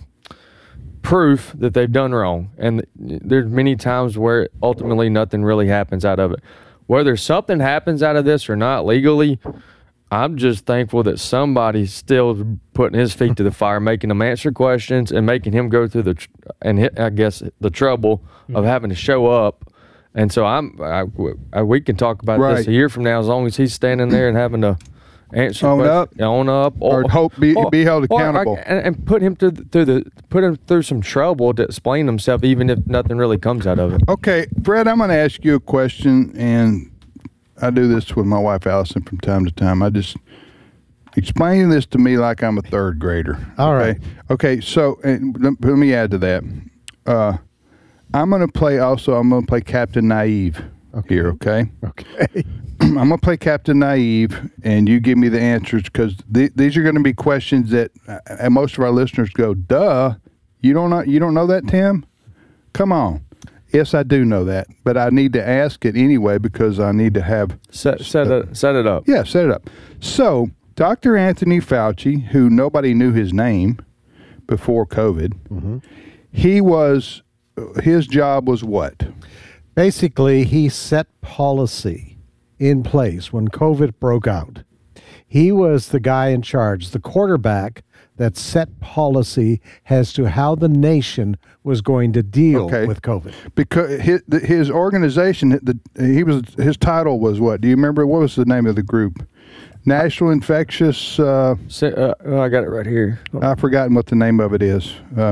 proof that they've done wrong. And there's many times where ultimately nothing really happens out of it. Whether something happens out of this or not legally, I'm just thankful that somebody's still putting his feet to the fire, making him answer questions and making him go through the, tr- and hit, I guess, the trouble of having to show up. And so I'm, I, I, we can talk about Right. this a year from now as long as he's standing there and having to answer Own questions, up. own up, Or hope be- be held or- accountable. and, and put him through the, through the, put him through some trouble to explain himself, even if nothing really comes out of it. Okay, Fred, I'm going to ask you a question, and I do this with my wife, Allison, from time to time. I just explain this to me like I'm a third grader. All okay? right. Okay, so and let, let me add to that. Uh, I'm going to play also, I'm going to play Captain Naive here, okay? Okay. I'm going to play Captain Naive, and you give me the answers, because th- these are going to be questions that uh, and most of our listeners go, duh, you don't know, you don't know that, Tim? Come on. Yes, I do know that, but I need to ask it anyway because I need to have... Set, set, it, set it up. Yeah, set it up. So, Doctor Anthony Fauci, who nobody knew his name before COVID, Mm-hmm. he was, his job was what? Basically, he set policy in place when COVID broke out. He was the guy in charge, the quarterback that set policy as to how the nation was going to deal Okay. with COVID. Because his, his organization, the, he was his title was what? Do you remember? What was the name of the group? National Infectious. Uh, uh, oh, I got it right here. I've forgotten what the name of it is. Uh,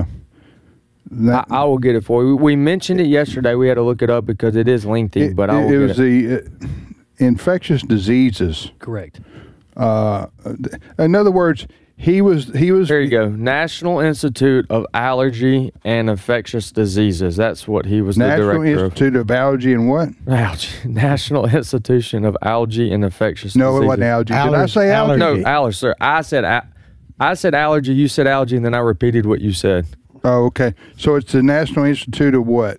I, I will get it for you. We mentioned it yesterday. We had to look it up because it is lengthy, it, but I will it get was it. the uh, infectious diseases. Correct. Uh, in other words, he was he was. There you go. National Institute of Allergy and Infectious Diseases. That's what he was National the director Institute of Allergy and what? Allergy. National Institution of Allergy and Infectious No, Diseases. it wasn't allergy. Did I say allergy? No, allergy, sir. I said a- I said allergy. You said allergy, and then I repeated what you said. Oh, okay. So it's the National Institute of what?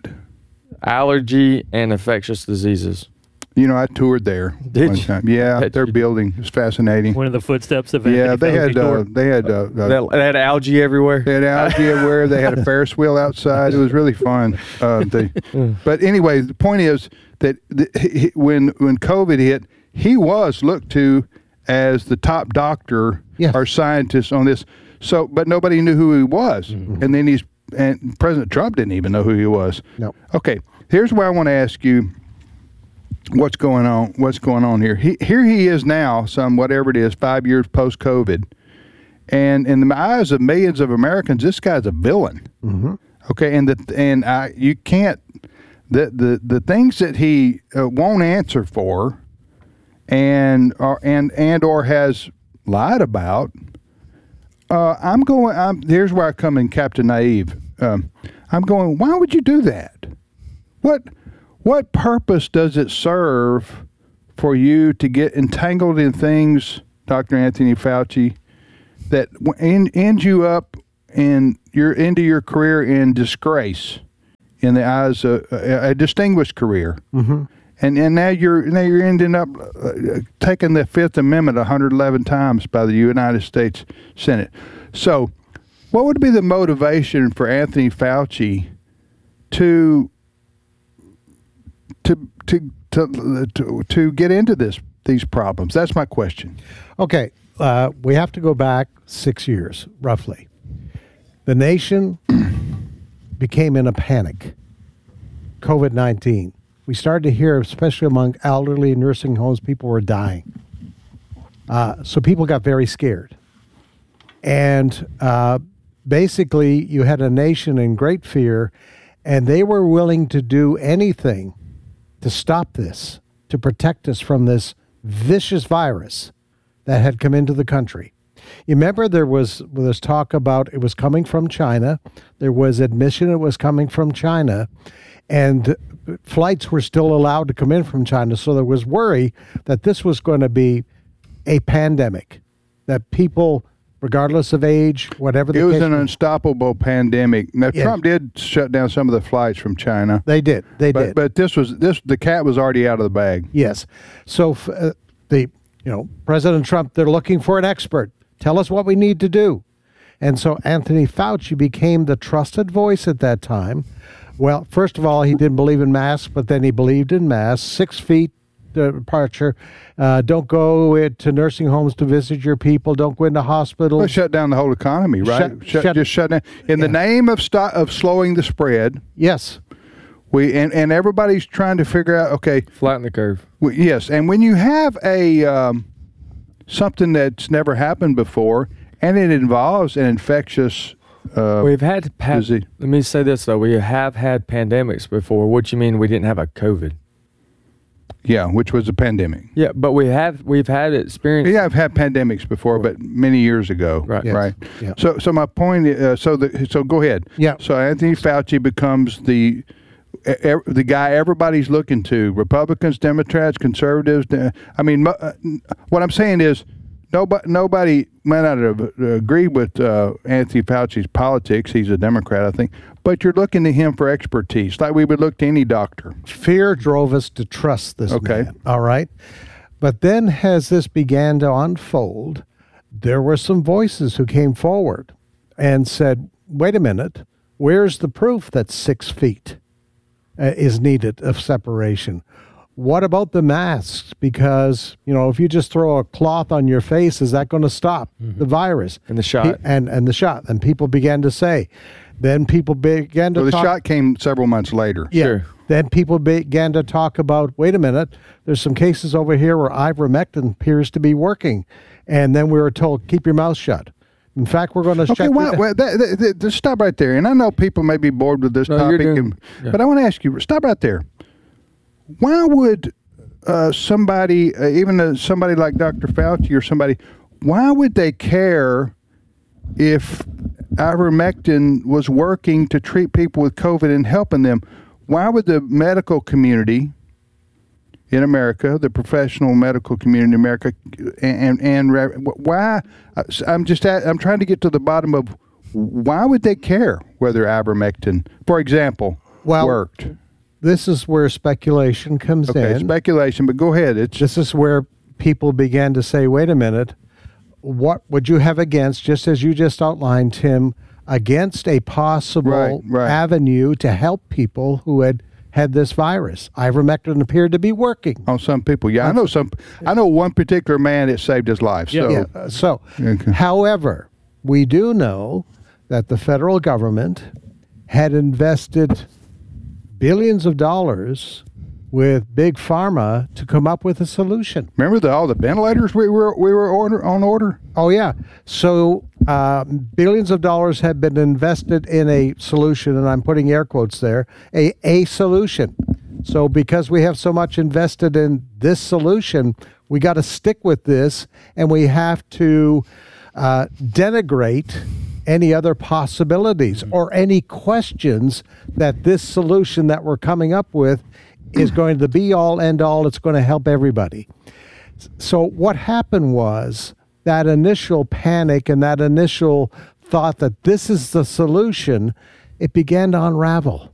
Allergy and Infectious Diseases. You know, I toured there. Did one you? time. Yeah, their building is fascinating. One of the footsteps of Yeah, Anthony they Fauci's had uh, door. they had uh, uh, They had algae everywhere. They had algae everywhere. They had a Ferris wheel outside. It was really fun. Uh, they, but anyway, the point is that the, he, when when COVID hit, he was looked to as the top doctor yes. or scientist on this. So, but nobody knew who he was. Mm-hmm. And then he's, and President Trump didn't even know who he was. No. Okay, here's where I want to ask you what's going on, what's going on here. He, here he is now, some whatever it is, five years post-COVID. And in the eyes of millions of Americans, this guy's a villain. Mm-hmm. Okay, and the and I you can't the the, the things that he uh, won't answer for, and or and and or has lied about. Uh, I'm going. I'm, here's where I come in, Captain Naive. Um, I'm going. Why would you do that? What what purpose does it serve for you to get entangled in things, Doctor Anthony Fauci, that end, end you up in your into your career in disgrace in the eyes of a, a distinguished career, mm-hmm. and and now you're now you're ending up uh, taking the Fifth Amendment one hundred eleven times by the United States Senate. So, what would be the motivation for Anthony Fauci to to to to to, to get into this these problems? That's my question. Okay, uh, we have to go back six years roughly. The nation became in a panic. COVID nineteen. We started to hear, especially among elderly nursing homes, people were dying. Uh, so people got very scared. And uh, basically, you had a nation in great fear, and they were willing to do anything to stop this, to protect us from this vicious virus that had come into the country. You remember there was this talk about it was coming from China. There was admission it was coming from China, and flights were still allowed to come in from China. So there was worry that this was going to be a pandemic, that people, regardless of age, whatever the it was case an unstoppable pandemic. Now Yes. Trump did shut down some of the flights from China. They did. They but, did. But this was this the cat was already out of the bag. Yes. So uh, the you know President Trump, they're looking for an expert. Tell us what we need to do. And so Anthony Fauci became the trusted voice at that time. Well, first of all, he didn't believe in masks, but then he believed in masks. Six feet departure. Uh, don't go to nursing homes to visit your people. Don't go into hospitals. Well, shut down the whole economy, right? Shut- Shut, shut- just shut down in the name of sto- of slowing the spread. Yes. We and, and everybody's trying to figure out. Okay, flatten the curve. we, yes, and when you have a um, something that's never happened before, and it involves an infectious. Uh, We've had, had disease. let me say this though, we have had pandemics before. What you mean we didn't have a COVID? Yeah, which was a pandemic. Yeah, but we have we've had experience. Yeah, I've had pandemics before, but many years ago. Right. Yes. Right. Yeah. So, so my point. Is, uh, so the so go ahead. Yeah. So Anthony Fauci becomes the e- e- the guy everybody's looking to. Republicans, Democrats, conservatives. de- I mean, mo- uh, what I'm saying is, nobody nobody might not have uh, agreed with uh, Anthony Fauci's politics. He's a Democrat, I think. But you're looking to him for expertise, like we would look to any doctor. Fear drove us to trust this Okay. man. All right. But then as this began to unfold, there were some voices who came forward and said, wait a minute, where's the proof that six feet uh, is needed of separation? What about the masks? Because, you know, if you just throw a cloth on your face, is that going to stop the virus? And the shot. Pe- and, and the shot. And people began to say, then people began to So the talk. shot came several months later. Yeah. Sure. Then people began to talk about, wait a minute, there's some cases over here where ivermectin appears to be working. And then we were told, keep your mouth shut. In fact, we're going to Okay, check. well, the- well that, that, that, just stop right there. And I know people may be bored with this No, you're topic, doing- and, yeah. but I want to ask you, stop right there. Why would uh, somebody, uh, even uh, somebody like Doctor Fauci or somebody, why would they care if ivermectin was working to treat people with COVID and helping them? Why would the medical community in America, the professional medical community in America, and and, and why? I'm just at, I'm trying to get to the bottom of why would they care whether ivermectin, for example, Well, worked? This is where speculation comes Okay, in. speculation, but go ahead. It's This is where people began to say, wait a minute, what would you have against, just as you just outlined, Tim, against a possible Right, right. avenue to help people who had had this virus. Ivermectin appeared to be working on some people. Yeah, I know some. I know one particular man that saved his life. So, yeah. Uh, so okay. However, we do know that the federal government had invested billions of dollars with big pharma to come up with a solution. Remember the, all the ventilators we were we were order, on order? Oh yeah. So uh, billions of dollars had been invested in a solution, and I'm putting air quotes there, a a solution. So because we have so much invested in this solution, we got to stick with this, and we have to uh, denigrate any other possibilities or any questions that this solution that we're coming up with is going to be all end all. It's going to help everybody. So what happened was that initial panic and that initial thought that this is the solution, it began to unravel.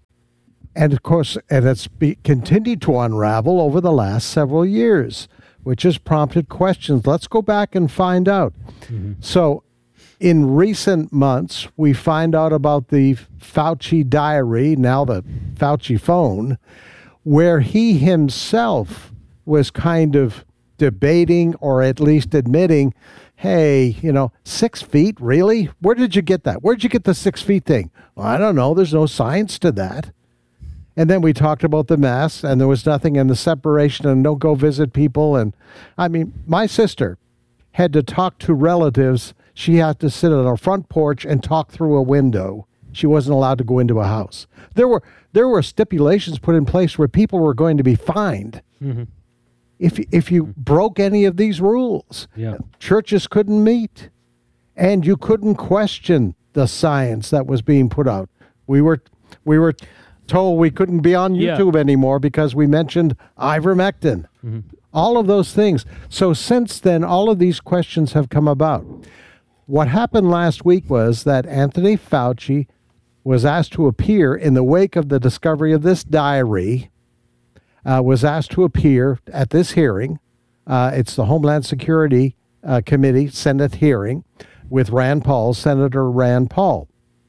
And of course, and it's be, continued to unravel over the last several years, which has prompted questions. Let's go back and find out. Mm-hmm. So in recent months, we find out about the Fauci diary, now the Fauci phone, where he himself was kind of debating or at least admitting, hey, you know, six feet, really? Where did you get that? Where did you get the six feet thing? Well, I don't know. There's no science to that. And then we talked about the masks, and there was nothing, and the separation, and don't go visit people. And I mean, my sister had to talk to relatives. She had to sit on a front porch and talk through a window. She wasn't allowed to go into a house. There were there were stipulations put in place where people were going to be fined mm-hmm. if if you mm-hmm. broke any of these rules. Yeah. Churches couldn't meet, and you couldn't question the science that was being put out. We were we were told we couldn't be on YouTube yeah. anymore because we mentioned ivermectin. Mm-hmm. All of those things. So since then, all of these questions have come about. What happened last week was that Anthony Fauci was asked to appear in the wake of the discovery of this diary, uh, was asked to appear at this hearing. Uh, it's the Homeland Security uh, Committee Senate hearing with Rand Paul, Senator Rand Paul.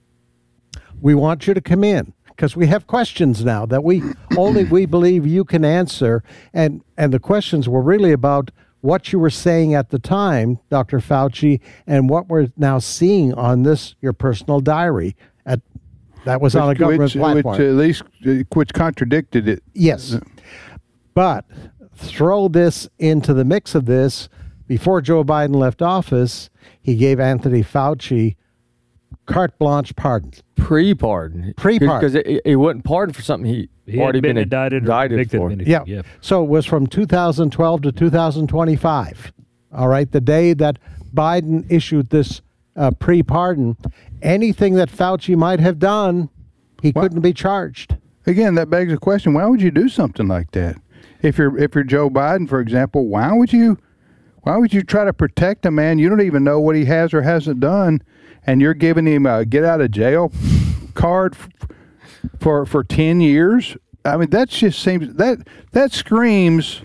We want you to come in because we have questions now that we only we believe you can answer. And, and the questions were really about what you were saying at the time, Doctor Fauci, and what we're now seeing on this, your personal diary. At That was which, on a government which, platform. Which at least, which contradicted it. Yes. But throw this into the mix of this. Before Joe Biden left office, he gave Anthony Fauci carte blanche pardon. Pre-pardon. Pre-pardon. Because it, it wasn't pardoned for something he, he already been, been indicted, indicted for. Yeah. yeah. So it was from two thousand twelve to two thousand twenty-five. All right. The day that Biden issued this uh, pre-pardon, anything that Fauci might have done, he well, couldn't be charged. Again, that begs the question, why would you do something like that? If you're if you're Joe Biden, for example, why would you why would you try to protect a man you don't even know what he has or hasn't done, and you're giving him a get out of jail card f- for for ten years? I mean, that just seems that that screams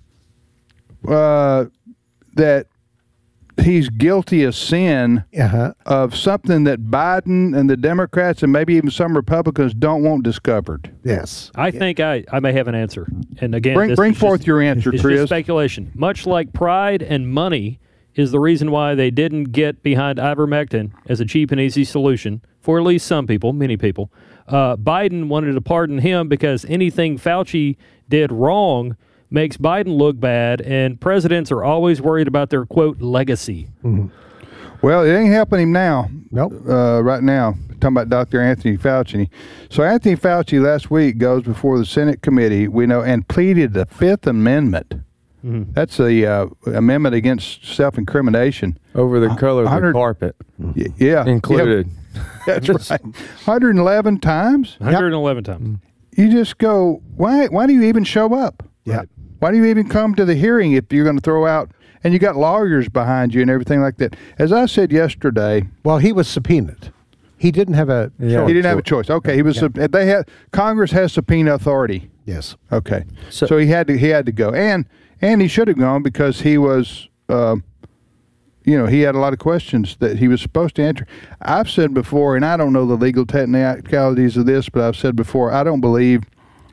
uh, that he's guilty of sin uh-huh. of something that Biden and the Democrats and maybe even some Republicans don't want discovered. Yes. I yeah. think I, I may have an answer. And again, bring, this bring is forth just, your answer, it's Chris. Just speculation. Much like pride and money is the reason why they didn't get behind ivermectin as a cheap and easy solution for at least some people, many people. Uh, Biden wanted to pardon him because anything Fauci did wrong makes Biden look bad, and presidents are always worried about their, quote, legacy. Mm-hmm. Well, it ain't helping him now. Nope. Uh, right now, talking about Doctor Anthony Fauci. So Anthony Fauci last week goes before the Senate committee, we know, and pleaded the Fifth Amendment. Mm-hmm. That's the uh, amendment against self-incrimination. Over the color of the carpet. Y- yeah. Included. Yeah. That's right. one hundred eleven times? one hundred eleven yep. times. You just go, why Why do you even show up? Yeah. Right. Why do you even come to the hearing if you're going to throw out, and you got lawyers behind you and everything like that? As I said yesterday. Well, he was subpoenaed. He didn't have a yeah. choice. He didn't have a choice. Okay. He was, yeah. they had, Congress has subpoena authority. Yes. Okay. So, so he had to, he had to go. And, and he should have gone because he was, uh, you know, he had a lot of questions that he was supposed to answer. I've said before, and I don't know the legal technicalities of this, but I've said before, I don't believe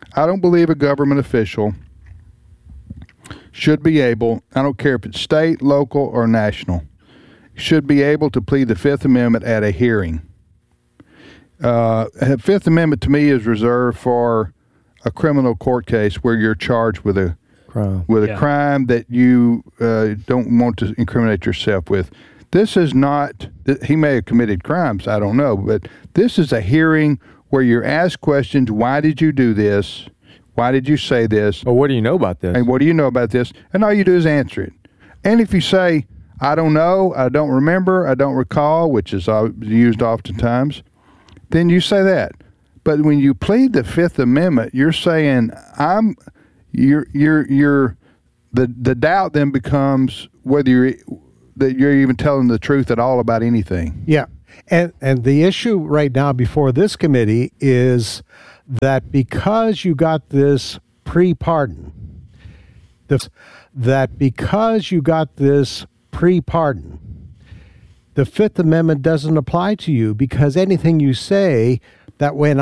I don't believe a government official should be able, I don't care if it's state, local, or national, should be able to plead the Fifth Amendment at a hearing. Uh, the Fifth Amendment to me is reserved for a criminal court case where you're charged with a crime, with yeah. a crime that you uh, don't want to incriminate yourself with. This is not, he may have committed crimes, I don't know, but this is a hearing where you're asked questions. Why did you do this? Why did you say this? Or what do you know about this? And what do you know about this? And all you do is answer it. And if you say, I don't know, I don't remember, I don't recall, which is used oftentimes, then you say that. But when you plead the Fifth Amendment, you're saying, I'm, you're, you're, you're, the, the doubt then becomes whether you're, that you're even telling the truth at all about anything. Yeah. And and the issue right now before this committee is that because you got this pre-pardon, the, that because you got this pre-pardon, the Fifth Amendment doesn't apply to you because anything you say that went